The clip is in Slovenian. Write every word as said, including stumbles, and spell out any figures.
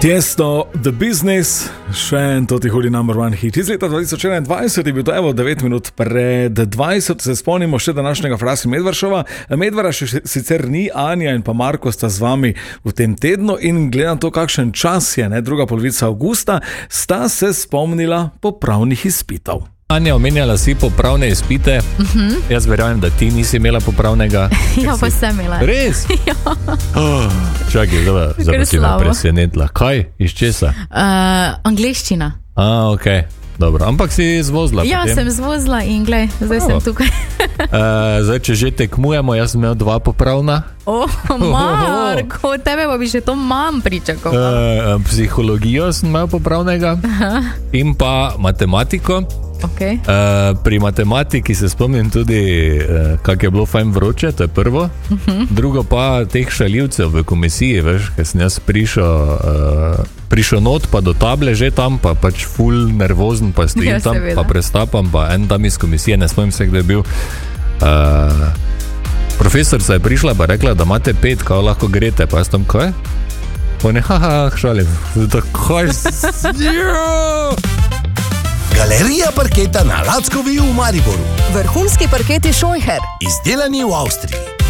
Tiesto, The Business, še en toti hudi number one hit. Iz leta dva tisoč enaindvajset je bil to evo devet minut pred dvajset, se spomnimo še današnjega Frasi Medvaršova. Medvara še sicer ni, Anja in pa Marko sta z vami v tem tednu in glede na to, kakšen čas je, ne, druga polovica avgusta, sta se spomnila popravnih izpitov. Anja, omenjala si popravne izpite. Uh-huh. Jaz verjamem, da ti nisi imela popravnega. Ja, pa sem imela. Res? Ja. Oh, čakaj, zdaj si me presenetila. Kaj? Iz česa? Uh, angleščina. A, okej. Okay. Dobro, ampak si zvozila. Ja, potem. sem zvozila in glej, zdaj oh. sem tukaj. uh, zdaj, če že tekmujemo, jaz sem imel dva popravna. O, oh, Marko, tebe pa bi še to manj pričakoval. Uh, psihologijo sem imel popravnega. Aha. In pa matematiko. Okay. Uh, pri matematiki se spomnim tudi, uh, kako je bilo fajn vroče, to je prvo. Uh-huh. Drugo pa teh šaljivcev v komisiji, veš, ker sem jaz prišel, uh, prišel not pa do table že tam, pa pač ful nervozen, pa stojim ja, tam, pa prestapam, pa en tam iz komisije, ne spomnim se, kdo je bil. Uh, profesor se je prišla pa rekla, da imate pet, kao lahko grete, pa jaz tam, kaj? Pa ne, haha, šalim. Tako je... Galerija parketa na Lackovi v Mariboru. Vrhunski parketi Scheucher. Izdelani v Avstriji.